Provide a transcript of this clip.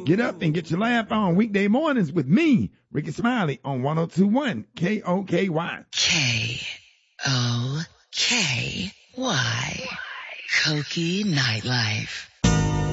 Get up and get your laugh on weekday mornings with me, Ricky Smiley, on 102.1 KOKY. KOKY. Koki Nightlife.